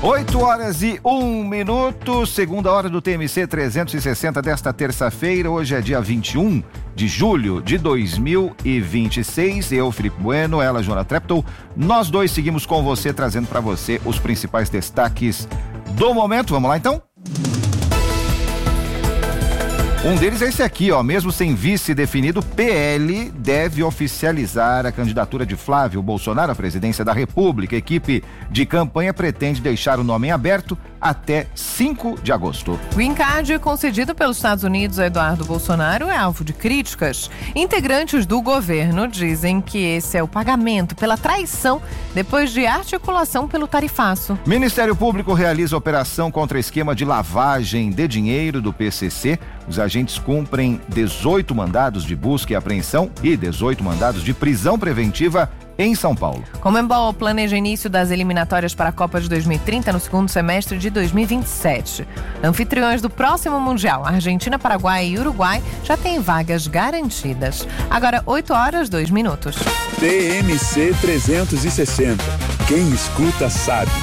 8h01, segunda hora do TMC 360 desta terça-feira. Hoje é dia 21 de julho de 2026. Eu, Felipe Bueno, ela, Joana Treptow. Nós dois seguimos com você, trazendo para você os principais destaques do momento. Vamos lá, então? Um deles é esse aqui, ó. Mesmo sem vice definido, PL deve oficializar a candidatura de Flávio Bolsonaro à presidência da República. A equipe de campanha pretende deixar o nome em aberto até 5 de agosto. Green Card concedido pelos Estados Unidos a Eduardo Bolsonaro é alvo de críticas. Integrantes do governo dizem que esse é o pagamento pela traição depois de articulação pelo tarifaço. Ministério Público realiza operação contra esquema de lavagem de dinheiro do PCC. Os agentes cumprem 18 mandados de busca e apreensão e 18 mandados de prisão preventiva em São Paulo. Conmebol planeja início das eliminatórias para a Copa de 2030 no segundo semestre de 2027. Anfitriões do próximo Mundial, Argentina, Paraguai e Uruguai, já têm vagas garantidas. Agora, 8h02. TMC 360. Quem escuta sabe.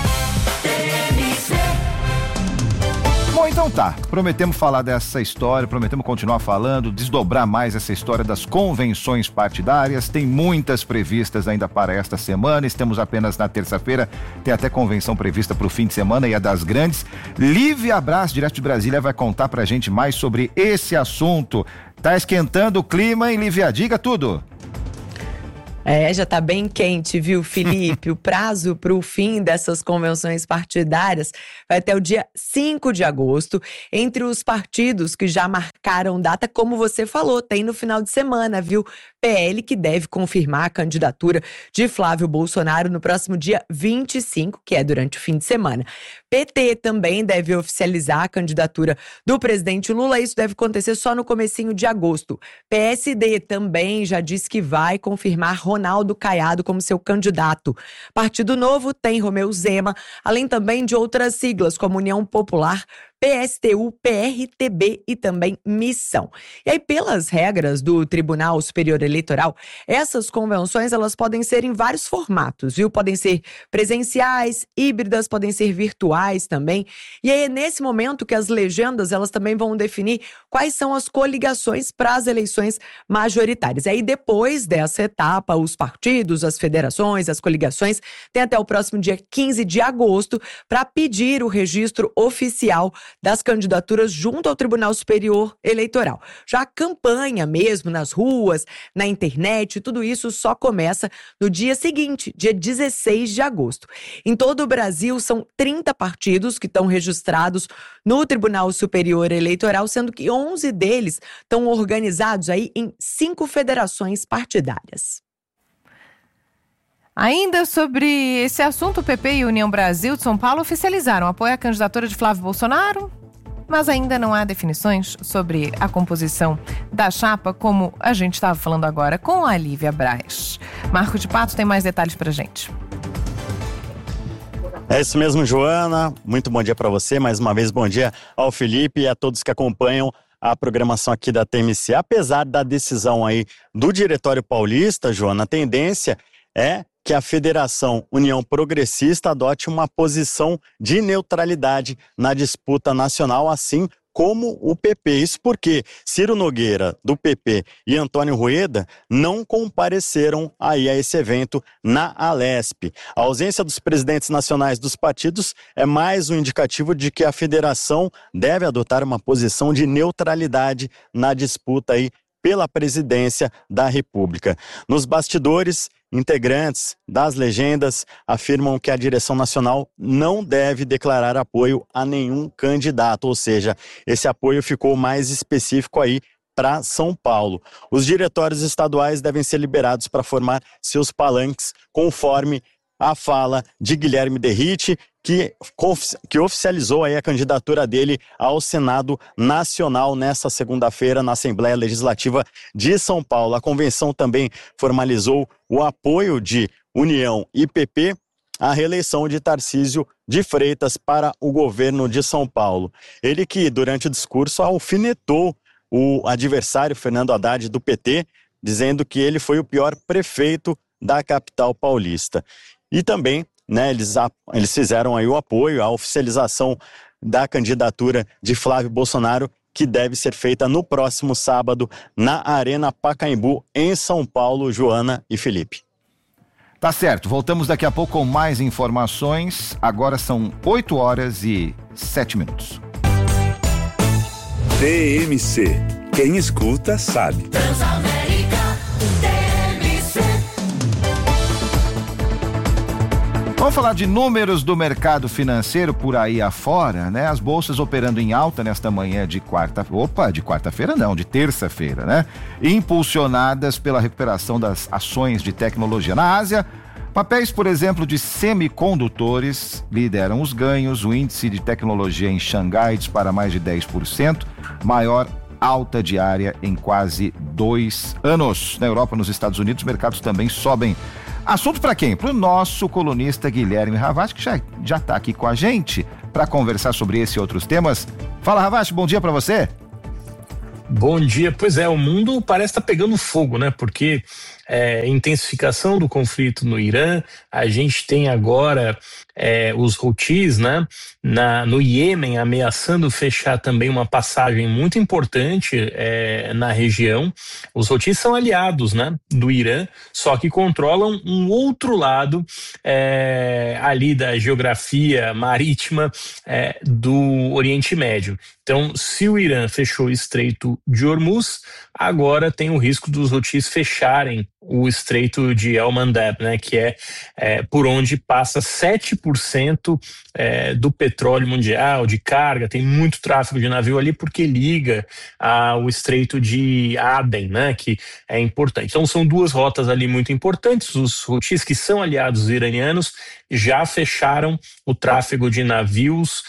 Bom, então tá, prometemos falar dessa história, prometemos continuar falando, desdobrar mais essa história das convenções partidárias. Tem muitas previstas ainda para esta semana, estamos apenas na terça-feira, tem até convenção prevista para o fim de semana e a das grandes. Lívia Braz, direto de Brasília, vai contar pra gente mais sobre esse assunto. Tá esquentando o clima, hein, Lívia? Diga tudo. Já tá bem quente, viu, Felipe? O prazo para o fim dessas convenções partidárias vai até o dia 5 de agosto. Entre os partidos que já marcaram data, como você falou, tem no final de semana, viu? PL, que deve confirmar a candidatura de Flávio Bolsonaro no próximo dia 25, que é durante o fim de semana. PT também deve oficializar a candidatura do presidente Lula. Isso deve acontecer só no comecinho de agosto. PSD também já disse que vai confirmar Ronaldo Caiado como seu candidato. Partido Novo tem Romeu Zema, além também de outras siglas como União Popular, PSTU, PRTB e também Missão. E aí, pelas regras do Tribunal Superior Eleitoral, essas convenções elas podem ser em vários formatos, viu? Podem ser presenciais, híbridas, podem ser virtuais também. E aí é nesse momento que as legendas elas também vão definir quais são as coligações para as eleições majoritárias. E aí depois dessa etapa, os partidos, as federações, as coligações têm até o próximo dia 15 de agosto para pedir o registro oficial das candidaturas junto ao Tribunal Superior Eleitoral. Já a campanha mesmo, nas ruas, na internet, tudo isso só começa no dia seguinte, dia 16 de agosto. Em todo o Brasil, são 30 partidos que estão registrados no Tribunal Superior Eleitoral, sendo que 11 deles estão organizados aí em 5 federações partidárias. Ainda sobre esse assunto, o PP e União Brasil de São Paulo oficializaram apoio à candidatura de Flávio Bolsonaro, mas ainda não há definições sobre a composição da chapa, como a gente estava falando agora com a Lívia Braz. Marco de Pato tem mais detalhes pra gente. É isso mesmo, Joana. Muito bom dia para você. Mais uma vez, bom dia ao Felipe e a todos que acompanham a programação aqui da TMC. Apesar da decisão aí do Diretório Paulista, Joana, a tendência é que a Federação União Progressista adote uma posição de neutralidade na disputa nacional, assim como o PP. Isso porque Ciro Nogueira, do PP, e Antônio Rueda não compareceram aí a esse evento na Alesp. A ausência dos presidentes nacionais dos partidos é mais um indicativo de que a federação deve adotar uma posição de neutralidade na disputa aí pela presidência da República. Nos bastidores, integrantes das legendas afirmam que a direção nacional não deve declarar apoio a nenhum candidato, ou seja, esse apoio ficou mais específico aí para São Paulo. Os diretórios estaduais devem ser liberados para formar seus palanques, conforme a fala de Guilherme Derrite, que oficializou aí a candidatura dele ao Senado Nacional nesta segunda-feira na Assembleia Legislativa de São Paulo. A convenção também formalizou o apoio de União e PP à reeleição de Tarcísio de Freitas para o governo de São Paulo. Ele que, durante o discurso, alfinetou o adversário Fernando Haddad do PT, dizendo que ele foi o pior prefeito da capital paulista. E também né, eles fizeram aí o apoio, a oficialização da candidatura de Flávio Bolsonaro, que deve ser feita no próximo sábado na Arena Pacaembu, em São Paulo, Joana e Felipe. Tá certo, voltamos daqui a pouco com mais informações. Agora são 8h07. TMC. Quem escuta sabe. Vamos falar de números do mercado financeiro por aí afora, né? As bolsas operando em alta nesta manhã de terça-feira, né? Impulsionadas pela recuperação das ações de tecnologia. Na Ásia, papéis, por exemplo, de semicondutores lideram os ganhos. O índice de tecnologia em Xangai dispara mais de 10%, maior alta diária em quase 2 anos. Na Europa, nos Estados Unidos, os mercados também sobem. Assunto para quem? Para o nosso colunista Guilherme Ravati, que já está aqui com a gente para conversar sobre esse e outros temas. Fala, Ravati, bom dia para você. Bom dia. Pois é, o mundo parece estar pegando fogo, né? Porque intensificação do conflito no Irã, a gente tem agora os Houthis, né? No Iêmen, ameaçando fechar também uma passagem muito importante na região. Os Houthis são aliados, né, do Irã, só que controlam um outro lado ali da geografia marítima do Oriente Médio. Então, se o Irã fechou o Estreito de Hormuz, agora tem o risco dos Houthis fecharem o Estreito de El-Mandeb, né, que é por onde passa 7% do petróleo mundial, de carga. Tem muito tráfego de navio ali porque liga ao Estreito de Aden, né, que é importante. Então são duas rotas ali muito importantes. Os Houthis, que são aliados iranianos, já fecharam o tráfego de navios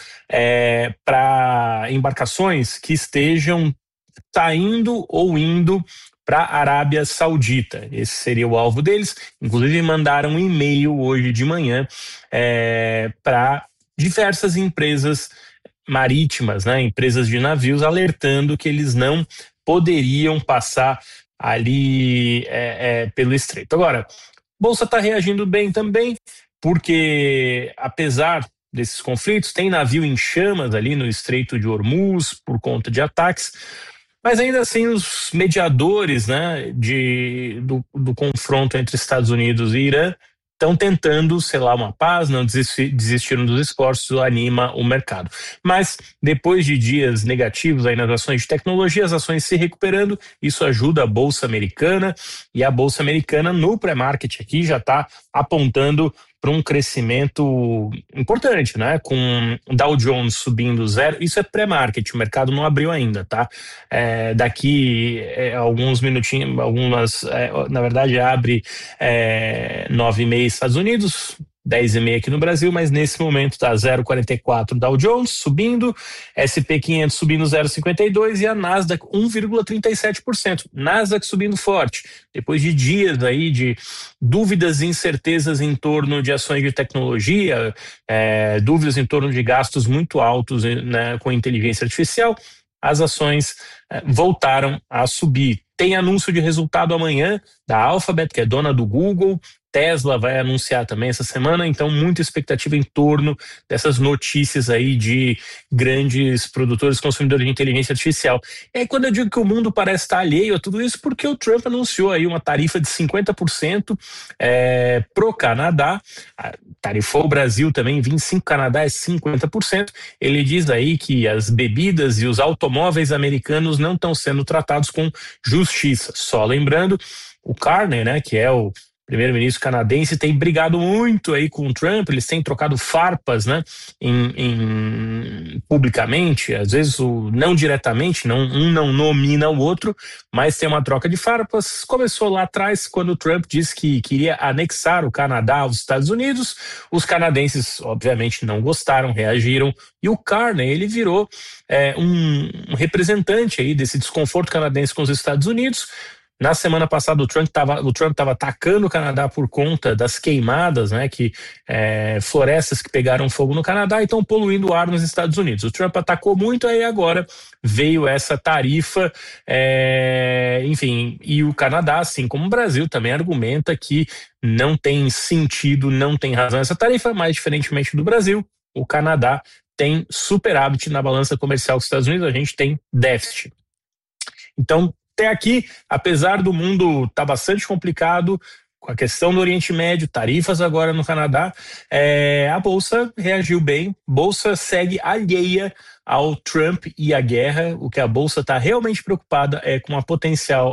para embarcações que estejam saindo ou indo para a Arábia Saudita. Esse seria o alvo deles. Inclusive mandaram um e-mail hoje de manhã para diversas empresas marítimas, né, empresas de navios, alertando que eles não poderiam passar ali pelo estreito. Agora, a Bolsa está reagindo bem também, porque apesar desses conflitos, tem navio em chamas ali no Estreito de Hormuz por conta de ataques, mas ainda assim os mediadores, né, do confronto entre Estados Unidos e Irã estão tentando selar uma paz, não desistiram dos esforços, anima o mercado. Mas depois de dias negativos aí nas ações de tecnologia, as ações se recuperando, isso ajuda a Bolsa Americana, e a Bolsa Americana no pré-market aqui já está apontando para um crescimento importante, né? Com Dow Jones subindo 0, isso é pré-market, o mercado não abriu ainda, tá? Daqui alguns minutinhos, na verdade abre 9h30 Estados Unidos, 10h30 aqui no Brasil, mas nesse momento está 0,44 Dow Jones subindo, S&P 500 subindo 0,52 e a Nasdaq 1,37%. Nasdaq subindo forte, depois de dias aí de dúvidas e incertezas em torno de ações de tecnologia, dúvidas em torno de gastos muito altos, né, com inteligência artificial, as ações voltaram a subir. Tem anúncio de resultado amanhã da Alphabet, que é dona do Google. Tesla vai anunciar também essa semana, então muita expectativa em torno dessas notícias aí de grandes produtores consumidores de inteligência artificial. E aí quando eu digo que o mundo parece estar alheio a tudo isso, porque o Trump anunciou aí uma tarifa de 50% pro Canadá, tarifou o Brasil também, 25%, Canadá é 50%, ele diz aí que as bebidas e os automóveis americanos não estão sendo tratados com justiça. Só lembrando, o Carney, né, que é o primeiro-ministro canadense, tem brigado muito aí com o Trump, eles têm trocado farpas, né, publicamente, às vezes não diretamente, um não nomina o outro, mas tem uma troca de farpas. Começou lá atrás, quando o Trump disse que queria anexar o Canadá aos Estados Unidos, os canadenses obviamente não gostaram, reagiram, e o Carney, ele virou um representante aí desse desconforto canadense com os Estados Unidos, Na semana passada, o Trump estava atacando o Canadá por conta das queimadas, né, florestas que pegaram fogo no Canadá e estão poluindo o ar nos Estados Unidos. O Trump atacou muito, aí agora veio essa tarifa, enfim, e o Canadá, assim como o Brasil, também argumenta que não tem sentido, não tem razão essa tarifa, mas diferentemente do Brasil, o Canadá tem superávit na balança comercial com os Estados Unidos, a gente tem déficit. Então, até aqui, apesar do mundo estar bastante complicado, com a questão do Oriente Médio, tarifas agora no Canadá, a Bolsa reagiu bem, Bolsa segue alheia ao Trump e à guerra. O que a Bolsa está realmente preocupada é com um potencial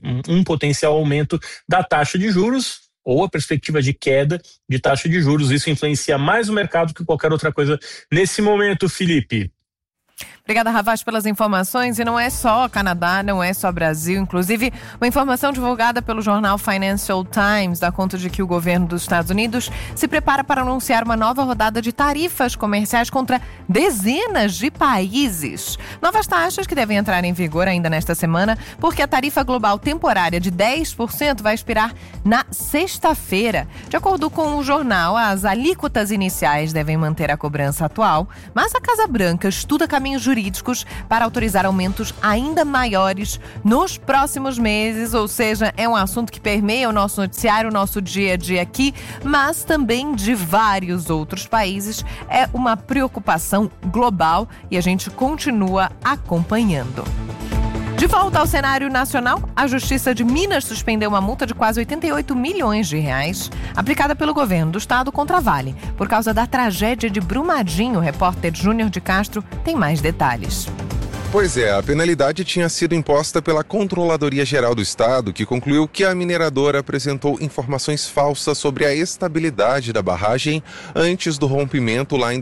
aumento da taxa de juros, ou a perspectiva de queda de taxa de juros. Isso influencia mais o mercado que qualquer outra coisa nesse momento, Felipe. Obrigada, Ravaz, pelas informações. E não é só Canadá, não é só Brasil. Inclusive, uma informação divulgada pelo jornal Financial Times dá conta de que o governo dos Estados Unidos se prepara para anunciar uma nova rodada de tarifas comerciais contra dezenas de países. Novas taxas que devem entrar em vigor ainda nesta semana, porque a tarifa global temporária de 10% vai expirar na sexta-feira. De acordo com o jornal, as alíquotas iniciais devem manter a cobrança atual, mas a Casa Branca estuda caminhos jurídicos para autorizar aumentos ainda maiores nos próximos meses, ou seja, é um assunto que permeia o nosso noticiário, o nosso dia a dia aqui, mas também de vários outros países. É uma preocupação global e a gente continua acompanhando. De volta ao cenário nacional, a Justiça de Minas suspendeu uma multa de quase 88 milhões de reais aplicada pelo governo do estado contra a Vale, por causa da tragédia de Brumadinho. O repórter Júnior de Castro tem mais detalhes. Pois é, a penalidade tinha sido imposta pela Controladoria Geral do Estado, que concluiu que a mineradora apresentou informações falsas sobre a estabilidade da barragem antes do rompimento lá em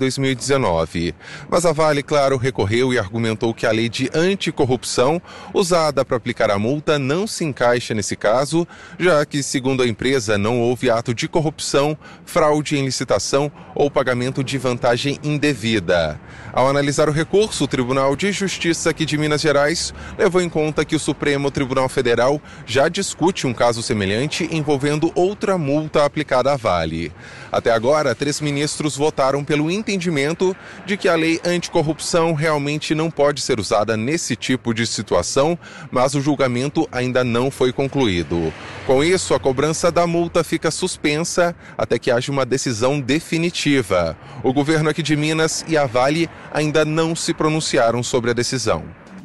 2019. Mas a Vale, claro, recorreu e argumentou que a lei de anticorrupção usada para aplicar a multa não se encaixa nesse caso, já que, segundo a empresa, não houve ato de corrupção, fraude em licitação ou pagamento de vantagem indevida. Ao analisar o recurso, o Tribunal de Justiça aqui de Minas Gerais levou em conta que o Supremo Tribunal Federal já discute um caso semelhante envolvendo outra multa aplicada à Vale. Até agora, 3 ministros votaram pelo entendimento de que a lei anticorrupção realmente não pode ser usada nesse tipo de situação, mas o julgamento ainda não foi concluído. Com isso, a cobrança da multa fica suspensa até que haja uma decisão definitiva. O governo aqui de Minas e a Vale ainda não se pronunciaram sobre a decisão.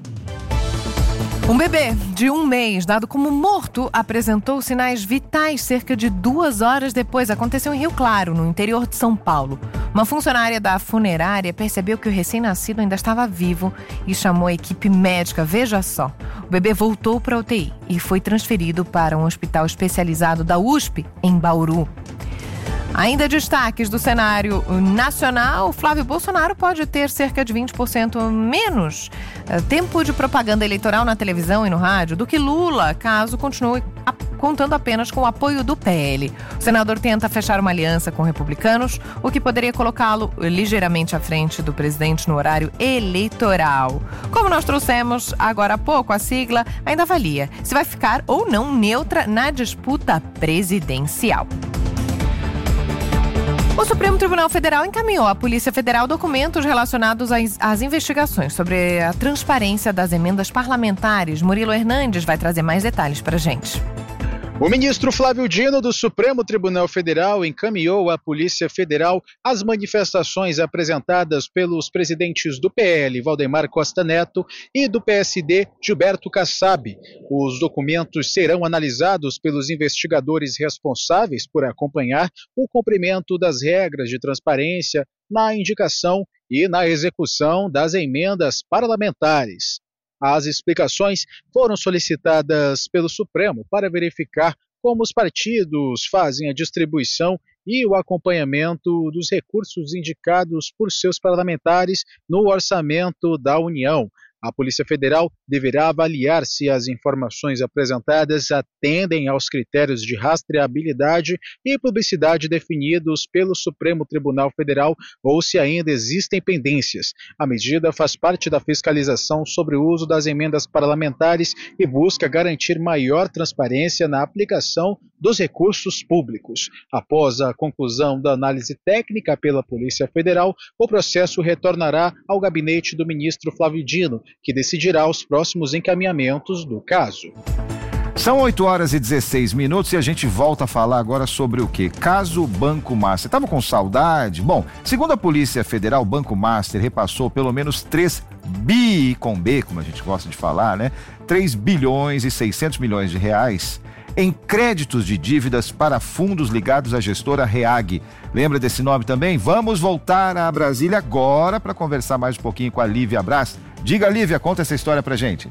Um bebê de 1 mês, dado como morto, apresentou sinais vitais cerca de 2 horas depois. Aconteceu em Rio Claro, no interior de São Paulo. Uma funcionária da funerária percebeu que o recém-nascido ainda estava vivo e chamou a equipe médica. Veja só, o bebê voltou para a UTI e foi transferido para um hospital especializado da USP, em Bauru. Ainda destaques do cenário nacional, Flávio Bolsonaro pode ter cerca de 20% menos tempo de propaganda eleitoral na televisão e no rádio do que Lula, caso continue contando apenas com o apoio do PL. O senador tenta fechar uma aliança com republicanos, o que poderia colocá-lo ligeiramente à frente do presidente no horário eleitoral. Como nós trouxemos agora há pouco, a sigla ainda avalia se vai ficar ou não neutra na disputa presidencial. O Supremo Tribunal Federal encaminhou à Polícia Federal documentos relacionados às investigações sobre a transparência das emendas parlamentares. Murilo Hernandes vai trazer mais detalhes para a gente. O ministro Flávio Dino, do Supremo Tribunal Federal, encaminhou à Polícia Federal as manifestações apresentadas pelos presidentes do PL, Valdemar Costa Neto, e do PSD, Gilberto Kassab. Os documentos serão analisados pelos investigadores responsáveis por acompanhar o cumprimento das regras de transparência na indicação e na execução das emendas parlamentares. As explicações foram solicitadas pelo Supremo para verificar como os partidos fazem a distribuição e o acompanhamento dos recursos indicados por seus parlamentares no orçamento da União. A Polícia Federal deverá avaliar se as informações apresentadas atendem aos critérios de rastreabilidade e publicidade definidos pelo Supremo Tribunal Federal ou se ainda existem pendências. A medida faz parte da fiscalização sobre o uso das emendas parlamentares e busca garantir maior transparência na aplicação dos recursos públicos. Após a conclusão da análise técnica pela Polícia Federal, o processo retornará ao gabinete do ministro Flávio Dino, que decidirá os próximos encaminhamentos do caso. São 8h16 e a gente volta a falar agora sobre o quê? Caso Banco Master. Tava com saudade? Bom, segundo a Polícia Federal, o Banco Master repassou pelo menos 3 bi, com B, como a gente gosta de falar, né? 3 bilhões e 600 milhões de reais em créditos de dívidas para fundos ligados à gestora REAG. Lembra desse nome também? Vamos voltar a Brasília agora para conversar mais um pouquinho com a Lívia Braz. Diga, Lívia, conta essa história pra gente.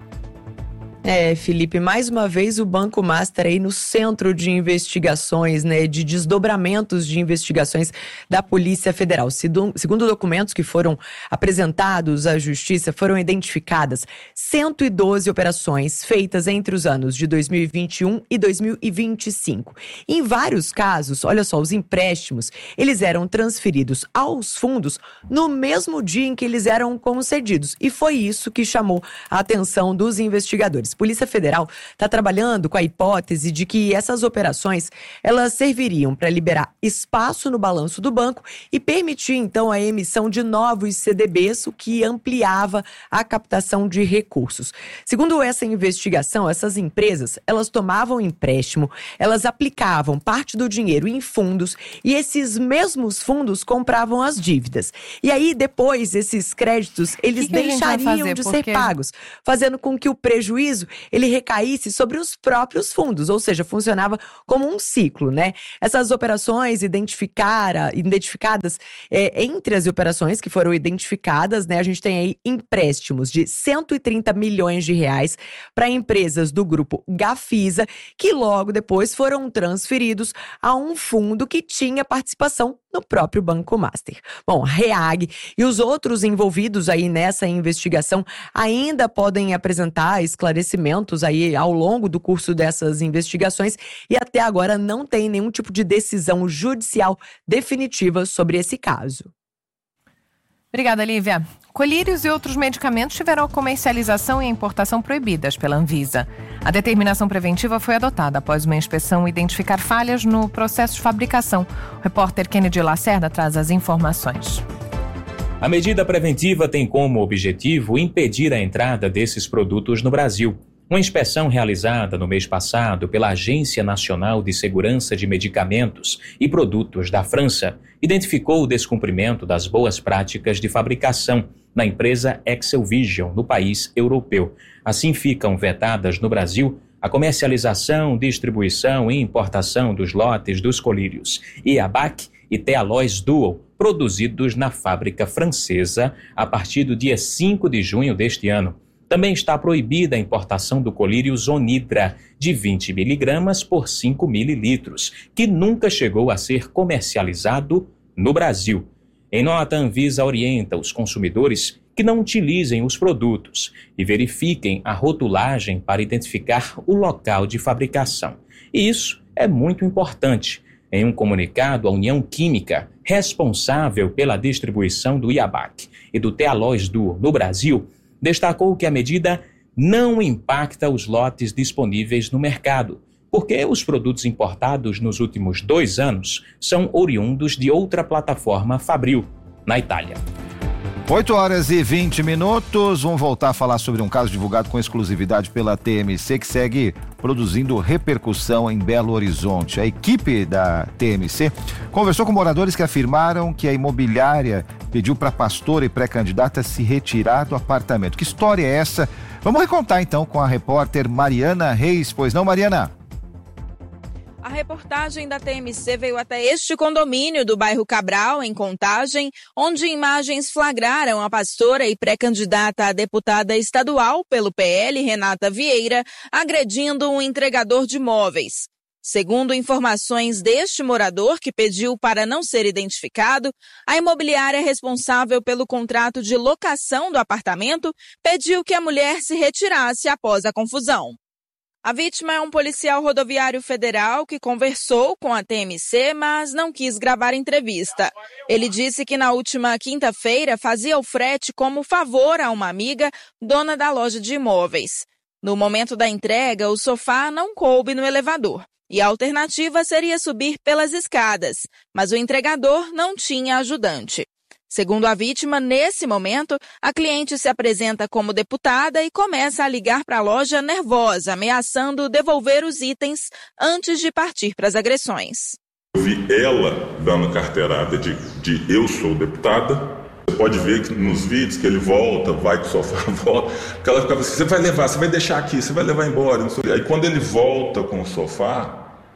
Felipe, mais uma vez o Banco Master aí no centro de investigações, né, de desdobramentos de investigações da Polícia Federal. Segundo documentos que foram apresentados à Justiça, foram identificadas 112 operações feitas entre os anos de 2021 e 2025. Em vários casos, olha só, os empréstimos, eles eram transferidos aos fundos no mesmo dia em que eles eram concedidos. E foi isso que chamou a atenção dos investigadores. A Polícia Federal está trabalhando com a hipótese de que essas operações elas serviriam para liberar espaço no balanço do banco e permitir, então, a emissão de novos CDBs, o que ampliava a captação de recursos. Segundo essa investigação, essas empresas, elas tomavam empréstimo, elas aplicavam parte do dinheiro em fundos e esses mesmos fundos compravam as dívidas. E aí, depois, esses créditos, eles deixariam de ser pagos, fazendo com que o prejuízo ele recaísse sobre os próprios fundos, ou seja, funcionava como um ciclo, né? Essas operações identificadas, entre as operações que foram identificadas, né, a gente tem aí empréstimos de 130 milhões de reais para empresas do grupo Gafisa, que logo depois foram transferidos a um fundo que tinha participação no próprio Banco Master. Bom, REAG e os outros envolvidos aí nessa investigação ainda podem apresentar esclarecimentos aí ao longo do curso dessas investigações e até agora não tem nenhum tipo de decisão judicial definitiva sobre esse caso. Obrigada, Lívia. Colírios e outros medicamentos tiveram a comercialização e a importação proibidas pela Anvisa. A determinação preventiva foi adotada após uma inspeção identificar falhas no processo de fabricação. O repórter Kennedy Lacerda traz as informações. A medida preventiva tem como objetivo impedir a entrada desses produtos no Brasil. Uma inspeção realizada no mês passado pela Agência Nacional de Segurança de Medicamentos e Produtos da França identificou o descumprimento das boas práticas de fabricação na empresa Excelvision, no país europeu. Assim ficam vetadas no Brasil a comercialização, distribuição e importação dos lotes dos colírios Iabac e Tealois Duo, produzidos na fábrica francesa a partir do dia 5 de junho deste ano. Também está proibida a importação do colírio Zonidra, de 20 miligramas por 5 mililitros, que nunca chegou a ser comercializado no Brasil. Em nota, a Anvisa orienta os consumidores que não utilizem os produtos e verifiquem a rotulagem para identificar o local de fabricação. E isso é muito importante. Em um comunicado, a União Química, responsável pela distribuição do Iabac e do Tealois Duo no Brasil, destacou que a medida não impacta os lotes disponíveis no mercado, porque os produtos importados nos últimos 2 anos são oriundos de outra plataforma fabril, na Itália. 8h20. Vamos voltar a falar sobre um caso divulgado com exclusividade pela TMC, que segue produzindo repercussão em Belo Horizonte. A equipe da TMC conversou com moradores que afirmaram que a imobiliária pediu para a pastora e pré-candidata se retirar do apartamento. Que história é essa? Vamos recontar então com a repórter Mariana Reis. Pois não, Mariana? A reportagem da TMC veio até este condomínio do bairro Cabral, em Contagem, onde imagens flagraram a pastora e pré-candidata a deputada estadual pelo PL, Renata Vieira, agredindo um entregador de móveis. Segundo informações deste morador, que pediu para não ser identificado, a imobiliária responsável pelo contrato de locação do apartamento pediu que a mulher se retirasse após a confusão. A vítima é um policial rodoviário federal que conversou com a TMC, mas não quis gravar entrevista. Ele disse que na última quinta-feira fazia o frete como favor a uma amiga, dona da loja de imóveis. No momento da entrega, o sofá não coube no elevador e a alternativa seria subir pelas escadas, mas o entregador não tinha ajudante. Segundo a vítima, nesse momento, a cliente se apresenta como deputada e começa a ligar para a loja nervosa, ameaçando devolver os itens antes de partir para as agressões. Eu vi ela dando carteirada de eu sou deputada. Você pode ver que nos vídeos que ele volta, vai com o sofá, volta, porque ela ficava assim, você vai levar, você vai deixar aqui, você vai levar embora. Não sei. Aí quando ele volta com o sofá,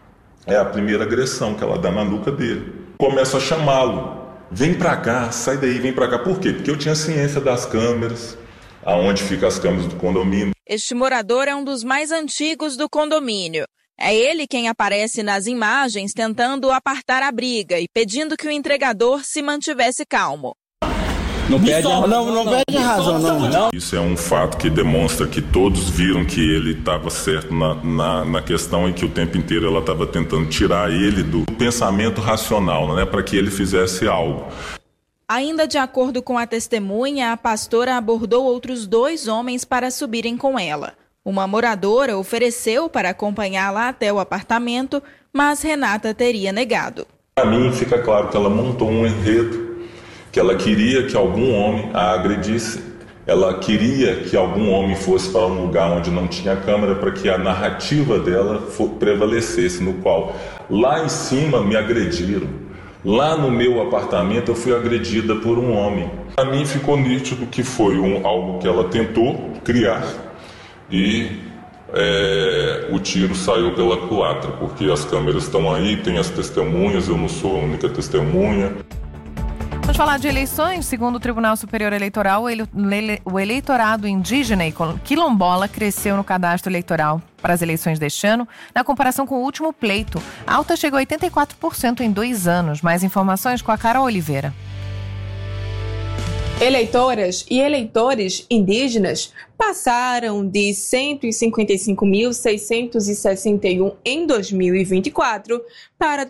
é a primeira agressão que ela dá na nuca dele. Começa a chamá-lo. Vem pra cá, sai daí, vem pra cá. Por quê? Porque eu tinha ciência das câmeras, aonde ficam as câmeras do condomínio. Este morador é um dos mais antigos do condomínio. É ele quem aparece nas imagens tentando apartar a briga e pedindo que o entregador se mantivesse calmo. Não perde a razão, não. Isso é um fato que demonstra que todos viram que ele estava certo na questão e que o tempo inteiro ela estava tentando tirar ele do pensamento racional, né, para que ele fizesse algo. Ainda de acordo com a testemunha, a pastora abordou outros 2 homens para subirem com ela. Uma moradora ofereceu para acompanhá-la até o apartamento, mas Renata teria negado. Para mim fica claro que ela montou um enredo, que ela queria que algum homem a agredisse, ela queria que algum homem fosse para um lugar onde não tinha câmera para que a narrativa dela prevalecesse, no qual lá em cima me agrediram, lá no meu apartamento eu fui agredida por um homem. Para mim ficou nítido que foi algo que ela tentou criar e o tiro saiu pela culatra, porque as câmeras estão aí, tem as testemunhas, eu não sou a única testemunha. Vamos falar de eleições. Segundo o Tribunal Superior Eleitoral, o eleitorado indígena e quilombola cresceu no cadastro eleitoral para as eleições deste ano, na comparação com o último pleito. A alta chegou a 84% em 2 anos. Mais informações com a Carol Oliveira. Eleitoras e eleitores indígenas passaram de 155.661 em 2024 para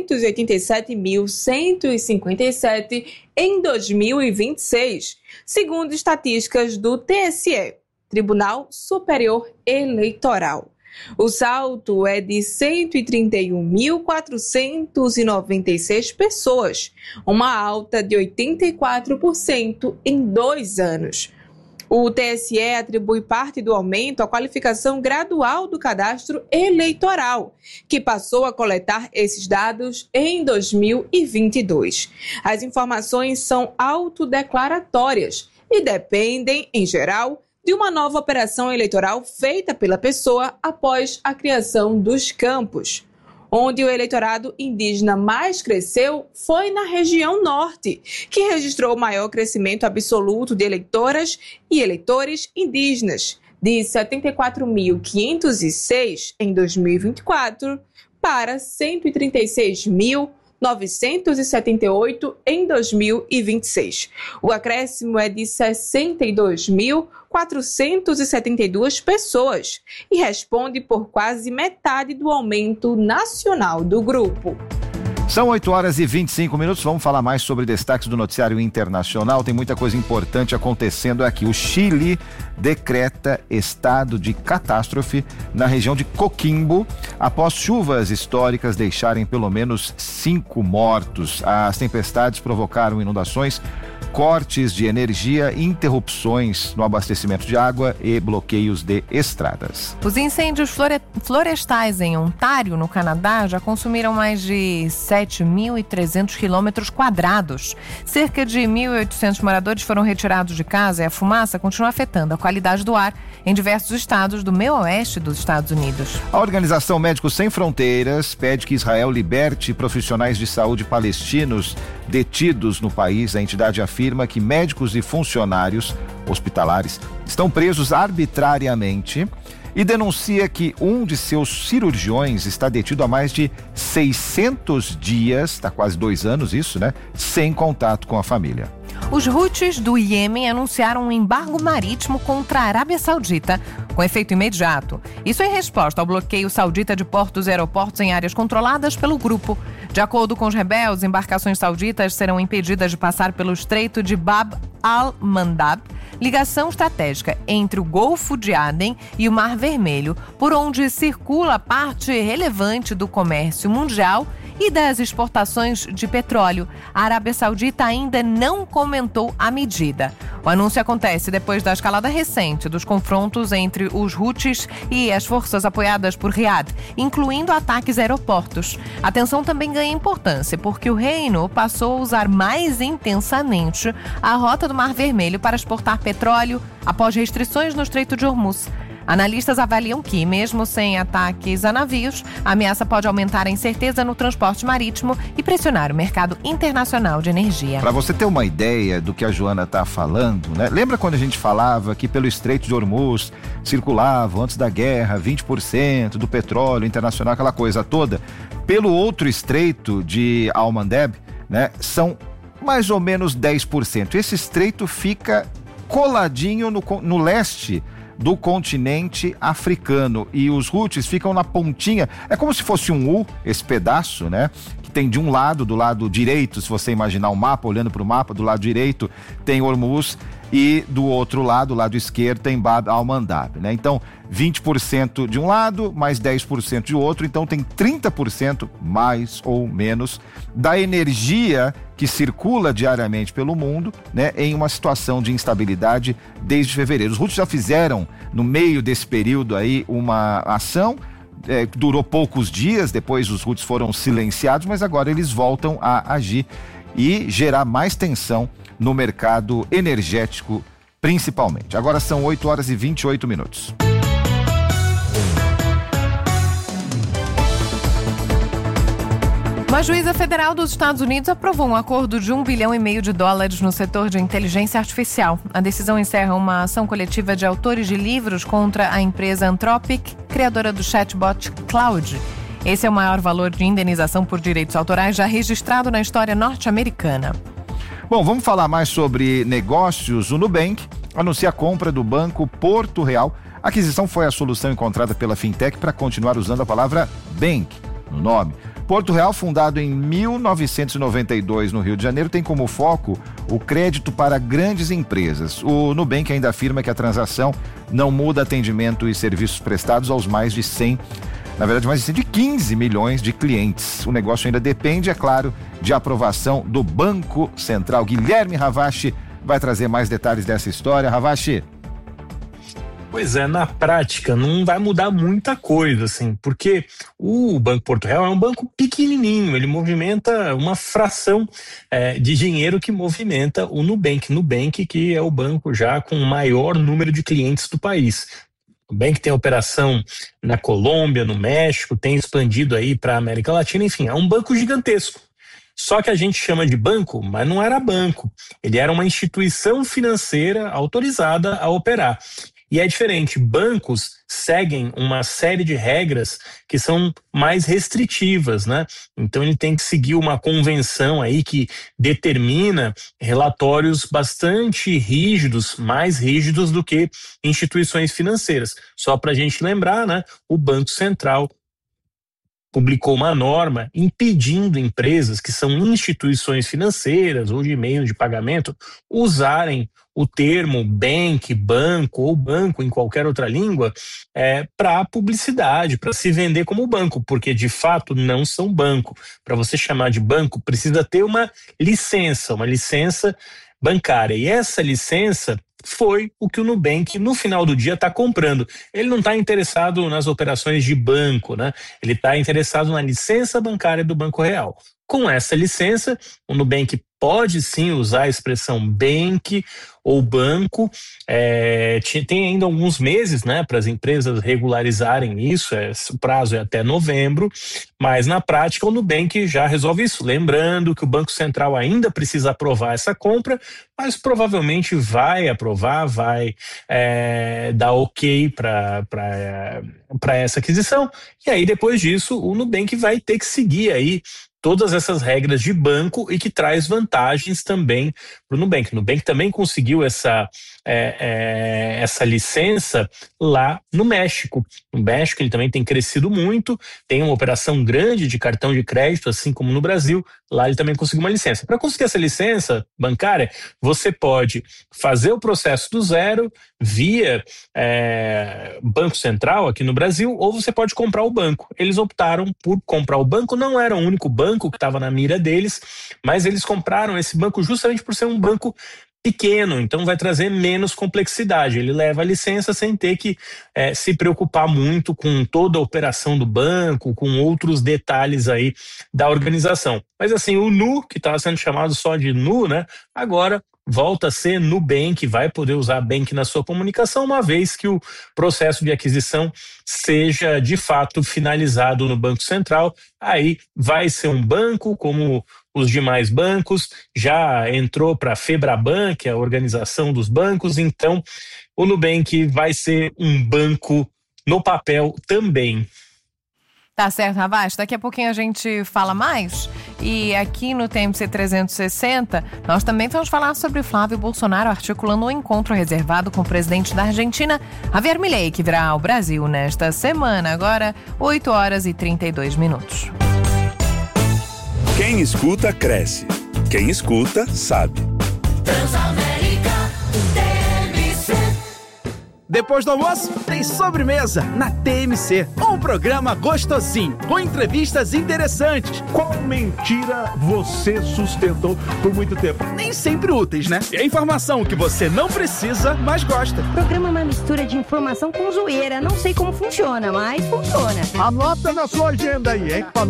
287.157 em 2026, segundo estatísticas do TSE, Tribunal Superior Eleitoral. O salto é de 131.496 pessoas, uma alta de 84% em 2 anos. O TSE atribui parte do aumento à qualificação gradual do cadastro eleitoral, que passou a coletar esses dados em 2022. As informações são autodeclaratórias e dependem, em geral, de uma nova operação eleitoral feita pela pessoa após a criação dos campos. Onde o eleitorado indígena mais cresceu foi na região norte, que registrou o maior crescimento absoluto de eleitoras e eleitores indígenas, de 74.506 em 2024 para 136.978 em 2026. O acréscimo é de 62.472 pessoas e responde por quase metade do aumento nacional do grupo. São 8h25. Vamos falar mais sobre destaques do noticiário internacional. Tem muita coisa importante acontecendo aqui. O Chile decreta estado de catástrofe na região de Coquimbo após chuvas históricas deixarem pelo menos 5 mortos. As tempestades provocaram inundações, cortes de energia, interrupções no abastecimento de água e bloqueios de estradas. Os incêndios florestais em Ontário, no Canadá, já consumiram mais de 7.300 quilômetros quadrados. Cerca de 1.800 moradores foram retirados de casa e a fumaça continua afetando a qualidade do ar em diversos estados do meio oeste dos Estados Unidos. A Organização Médicos Sem Fronteiras pede que Israel liberte profissionais de saúde palestinos detidos no país. A entidade afirma que médicos e funcionários hospitalares estão presos arbitrariamente e denuncia que um de seus cirurgiões está detido há mais de 600 dias, está quase 2 anos isso, né? Sem contato com a família. Os Houthis do Iêmen anunciaram um embargo marítimo contra a Arábia Saudita, com efeito imediato. Isso em resposta ao bloqueio saudita de portos e aeroportos em áreas controladas pelo grupo. De acordo com os rebeldes, embarcações sauditas serão impedidas de passar pelo Estreito de Bab al-Mandab, ligação estratégica entre o Golfo de Aden e o Mar Vermelho, por onde circula parte relevante do comércio mundial e das exportações de petróleo. A Arábia Saudita ainda não comentou a medida. O anúncio acontece depois da escalada recente dos confrontos entre os Houthis e as forças apoiadas por Riad, incluindo ataques a aeroportos. A tensão também ganha importância porque o reino passou a usar mais intensamente a rota do Mar Vermelho para exportar petróleo após restrições no Estreito de Hormuz. Analistas avaliam que, mesmo sem ataques a navios, a ameaça pode aumentar a incerteza no transporte marítimo e pressionar o mercado internacional de energia. Para você ter uma ideia do que a Joana está falando, né? Lembra quando a gente falava que pelo Estreito de Hormuz circulavam, antes da guerra, 20% do petróleo internacional, aquela coisa toda? Pelo outro estreito de Al-Mandeb, né, são mais ou menos 10%. Esse estreito fica coladinho no leste do continente africano e os Houthis ficam na pontinha, é como se fosse um U, esse pedaço, né? Que tem de um lado, do lado direito, se você imaginar o mapa, olhando para o mapa, do lado direito tem Hormuz e do outro lado, lado esquerdo, tem Bab al-Mandab, né? Então, 20% de um lado, mais 10% de outro, então tem 30% mais ou menos da energia que circula diariamente pelo mundo, né, em uma situação de instabilidade desde fevereiro. Os Houthis já fizeram, no meio desse período aí, uma ação, durou poucos dias, depois os Houthis foram silenciados, mas agora eles voltam a agir e gerar mais tensão no mercado energético, principalmente. Agora são 8h28. Uma juíza federal dos Estados Unidos aprovou um acordo de $1,5 bilhão no setor de inteligência artificial. A decisão encerra uma ação coletiva de autores de livros contra a empresa Anthropic, criadora do chatbot Claude. Esse é o maior valor de indenização por direitos autorais já registrado na história norte-americana. Bom, vamos falar mais sobre negócios. O Nubank anuncia a compra do banco Porto Real. A aquisição foi a solução encontrada pela fintech para continuar usando a palavra bank no nome. Porto Real, fundado em 1992 no Rio de Janeiro, tem como foco o crédito para grandes empresas. O Nubank ainda afirma que a transação não muda atendimento e serviços prestados aos mais de 100, na verdade mais de 15 milhões de clientes. O negócio ainda depende, é claro, de aprovação do Banco Central. Guilherme Ravache vai trazer mais detalhes dessa história. Ravache. Pois é, na prática não vai mudar muita coisa, assim, porque o Banco Porto Real é um banco pequenininho, ele movimenta uma fração de dinheiro que movimenta o Nubank. Nubank, que é o banco já com o maior número de clientes do país. O Nubank tem operação na Colômbia, no México, tem expandido aí para a América Latina, enfim, é um banco gigantesco. Só que a gente chama de banco, mas não era banco, ele era uma instituição financeira autorizada a operar. E é diferente, bancos seguem uma série de regras que são mais restritivas, né? Então ele tem que seguir uma convenção aí que determina relatórios bastante rígidos, mais rígidos do que instituições financeiras. Só para a gente lembrar, né? O Banco Central publicou uma norma impedindo empresas que são instituições financeiras ou de meio de pagamento usarem o termo bank, banco ou banco em qualquer outra língua para publicidade, para se vender como banco, porque de fato não são banco. Para você chamar de banco precisa ter uma licença bancária, e essa licença foi o que o Nubank no final do dia está comprando. Ele não está interessado nas operações de banco, né? Ele está interessado na licença bancária do Banco Real. Com essa licença, o Nubank pode sim usar a expressão bank ou banco. Tem ainda alguns meses, né, para as empresas regularizarem isso. O prazo é até novembro, mas na prática o Nubank já resolve isso. Lembrando que o Banco Central ainda precisa aprovar essa compra, mas provavelmente vai aprovar, vai dar ok para essa aquisição. E aí depois disso o Nubank vai ter que seguir aí todas essas regras de banco e que traz vantagens também para o Nubank. O Nubank também conseguiu essa licença lá no México. No México ele também tem crescido muito, tem uma operação grande de cartão de crédito, assim como no Brasil. Lá ele também conseguiu uma licença. Para conseguir essa licença bancária, você pode fazer o processo do zero via Banco Central aqui no Brasil, ou você pode comprar o banco. Eles optaram por comprar o banco, não era o único banco que estava na mira deles, mas eles compraram esse banco justamente por ser um banco pequeno, então vai trazer menos complexidade. Ele leva a licença sem ter que se preocupar muito com toda a operação do banco, com outros detalhes aí da organização. Mas assim, o Nu, que estava sendo chamado só de Nu, né, agora volta a ser Nubank, vai poder usar Bank na sua comunicação, uma vez que o processo de aquisição seja de fato finalizado no Banco Central. Aí vai ser um banco como os demais bancos, já entrou para a Febraban, que é a organização dos bancos, então o Nubank vai ser um banco no papel também. Tá certo, Havas. Daqui a pouquinho a gente fala mais. E aqui no TMC 360, nós também vamos falar sobre Flávio Bolsonaro articulando um encontro reservado com o presidente da Argentina, Javier Milei, que virá ao Brasil nesta semana. Agora, 8h32. Quem escuta, cresce. Quem escuta, sabe. Depois do almoço, tem sobremesa na TMC. Um programa gostosinho, com entrevistas interessantes. Qual mentira você sustentou por muito tempo? Nem sempre úteis, né? É informação que você não precisa, mas gosta. O programa é uma mistura de informação com zoeira. Não sei como funciona, mas funciona. Anota na sua agenda aí, hein?